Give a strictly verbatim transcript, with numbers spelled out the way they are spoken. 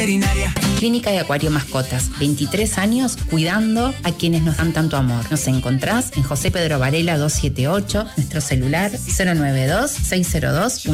veterinaria. Clínica de Acuario Mascotas, veintitrés años cuidando a quienes nos dan tanto amor. Nos encontrás en José Pedro Varela doscientos setenta y ocho, nuestro celular cero nueve dos, seis cero dos,